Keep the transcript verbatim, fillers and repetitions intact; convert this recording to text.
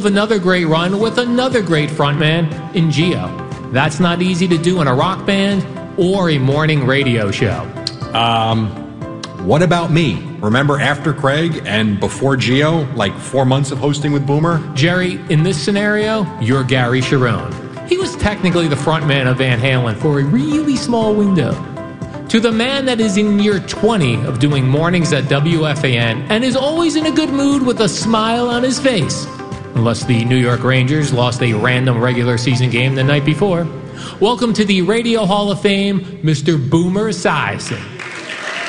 another great run with another great frontman in Gio. That's not easy to do in a rock band or a morning radio show. Um, what about me? Remember after Craig and before Gio, like four months of hosting with Boomer? Jerry, in this scenario, you're Gary Cherone. He was technically the frontman of Van Halen for a really small window. To the man that is in year twenty of doing mornings at W F A N and is always in a good mood with a smile on his face, unless the New York Rangers lost a random regular season game the night before. Welcome to the Radio Hall of Fame, Mister Boomer Esiason.